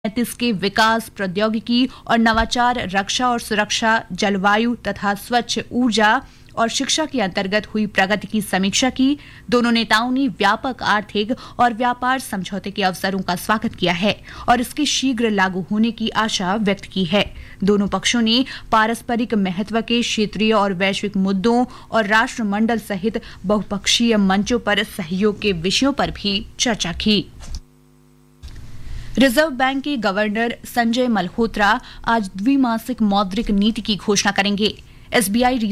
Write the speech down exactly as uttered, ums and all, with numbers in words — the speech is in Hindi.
पैंतीस के विकास, प्रौद्योगिकी और नवाचार, रक्षा और सुरक्षा, जलवायु तथा स्वच्छ ऊर्जा और शिक्षा के अंतर्गत हुई प्रगति की समीक्षा की। दोनों नेताओं ने व्यापक आर्थिक और व्यापार समझौते के अवसरों का स्वागत किया है और इसके शीघ्र लागू होने की आशा व्यक्त की है। दोनों पक्षों ने पारस्परिक महत्व के क्षेत्रीय और वैश्विक मुद्दों और राष्ट्रमंडल सहित बहुपक्षीय मंचों पर सहयोग के विषयों पर भी चर्चा की। रिजर्व बैंक के गवर्नर संजय मल्होत्रा आज द्विमासिक मौद्रिक नीति की घोषणा करेंगे। एसबीआई